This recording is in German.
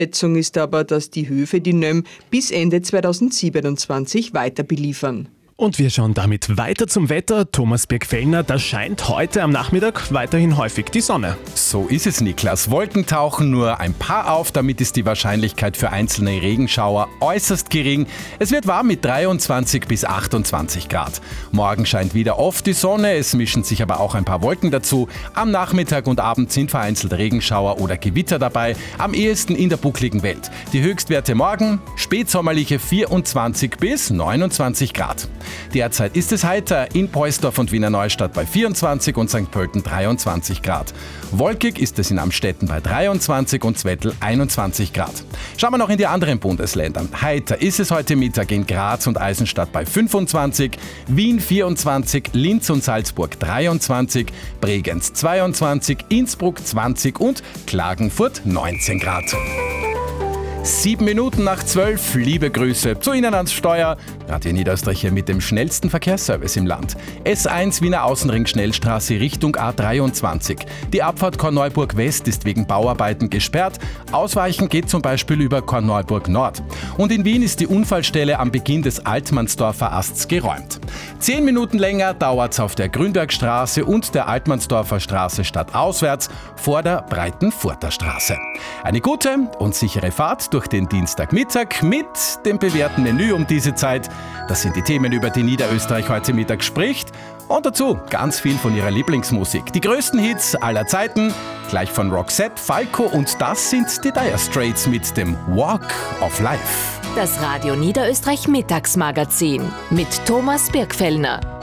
Schätzung ist aber, dass die Höfe die Nöm bis Ende 2027 weiter beliefern. Und wir schauen damit weiter zum Wetter. Thomas Birkfellner, da scheint heute am Nachmittag weiterhin häufig die Sonne. So ist es, Niklas. Wolken tauchen nur ein paar auf, damit ist die Wahrscheinlichkeit für einzelne Regenschauer äußerst gering. Es wird warm mit 23 bis 28 Grad. Morgen scheint wieder oft die Sonne, es mischen sich aber auch ein paar Wolken dazu. Am Nachmittag und Abend sind vereinzelt Regenschauer oder Gewitter dabei, am ehesten in der buckligen Welt. Die Höchstwerte morgen, spätsommerliche 24 bis 29 Grad. Derzeit ist es heiter in Poisdorf und Wiener Neustadt bei 24 und St. Pölten 23 Grad. Wolkig ist es in Amstetten bei 23 und Zwettl 21 Grad. Schauen wir noch in die anderen Bundesländer. Heiter ist es heute Mittag in Graz und Eisenstadt bei 25, Wien 24, Linz und Salzburg 23, Bregenz 22, Innsbruck 20 und Klagenfurt 19 Grad. 7 Minuten nach 12, liebe Grüße zu Ihnen ans Steuer. Radio Niederösterreich hier mit dem schnellsten Verkehrsservice im Land. S1 Wiener Außenring Schnellstraße Richtung A23. Die Abfahrt Korneuburg West ist wegen Bauarbeiten gesperrt. Ausweichen geht zum Beispiel über Korneuburg Nord. Und in Wien ist die Unfallstelle am Beginn des Altmannsdorfer Asts geräumt. 10 Minuten länger dauert es auf der Grünbergstraße und der Altmannsdorfer Straße stadtauswärts vor der Breitenfurter Straße. Eine gute und sichere Fahrt durch den Dienstagmittag mit dem bewährten Menü um diese Zeit. Das sind die Themen, über die Niederösterreich heute Mittag spricht. Und dazu ganz viel von ihrer Lieblingsmusik. Die größten Hits aller Zeiten, gleich von Roxette, Falco und das sind die Dire Straits mit dem Walk of Life. Das Radio Niederösterreich Mittagsmagazin mit Thomas Birkfellner.